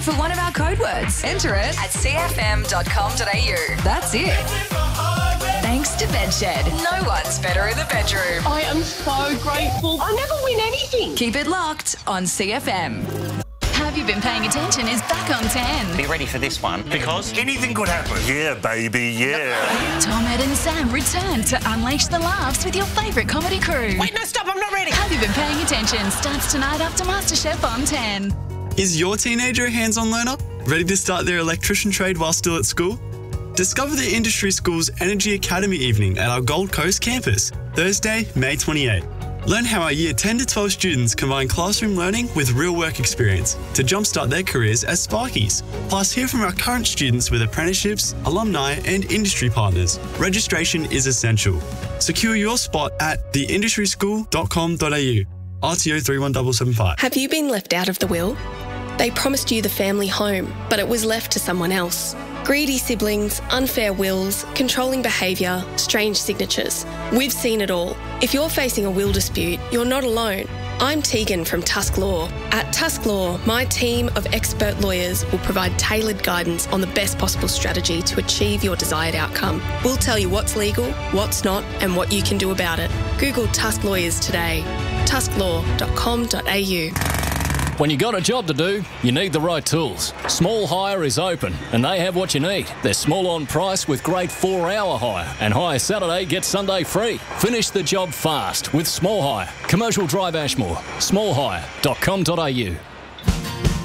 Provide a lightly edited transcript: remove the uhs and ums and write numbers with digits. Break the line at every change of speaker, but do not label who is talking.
for one of our code words. Enter it at cfm.com.au. That's it. Thanks to Bedshed. No one's better in the bedroom.
I am so grateful. I never win anything.
Keep it locked on CFM. Have You Been Paying Attention is back on 10.
Be ready for this one, because anything could happen. Yeah, baby, yeah.
Tom, Ed and Sam return to unleash the laughs with your favourite comedy crew.
Wait, no, stop, I'm not ready.
Have You Been Paying Attention starts tonight after MasterChef on 10.
Is your teenager a hands-on learner? Ready to start their electrician trade while still at school? Discover the Industry School's Energy Academy evening at our Gold Coast campus, Thursday, May 28. Learn how our Year 10 to 12 students combine classroom learning with real work experience to jumpstart their careers as Sparkies. Plus, hear from our current students with apprenticeships, alumni and industry partners. Registration is essential. Secure your spot at theindustryschool.com.au. RTO 31775.
Have you been left out of the will? They promised you the family home, but it was left to someone else. Greedy siblings, unfair wills, controlling behaviour, strange signatures. We've seen it all. If you're facing a will dispute, you're not alone. I'm Tegan from Tusk Law. At Tusk Law, my team of expert lawyers will provide tailored guidance on the best possible strategy to achieve your desired outcome. We'll tell you what's legal, what's not, and what you can do about it. Google Tusk Lawyers today. tusklaw.com.au.
When you got a job to do, you need the right tools. Small Hire is open and they have what you need. They're small on price with great 4-hour hire, and hire Saturday get Sunday free. Finish the job fast with Small Hire. Commercial Drive Ashmore. smallhire.com.au.